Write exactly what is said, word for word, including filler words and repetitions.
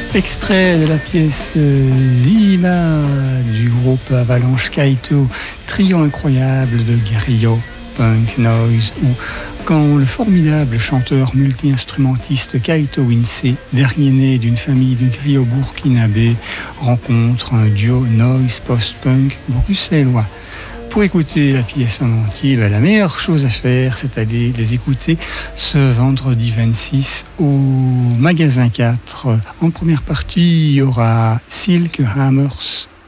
Extrait de la pièce Vima du groupe Avalanche Kaito, trio incroyable de griot, punk, noise, ou quand le formidable chanteur multi-instrumentiste Kaito Winsey, dernier né d'une famille de griots burkinabés, rencontre un duo noise post-punk bruxellois. Pour écouter la pièce en entier, la meilleure chose à faire, c'est d'aller les écouter ce vendredi vingt-six au magasin quatre. En première partie, il y aura Silk Hammers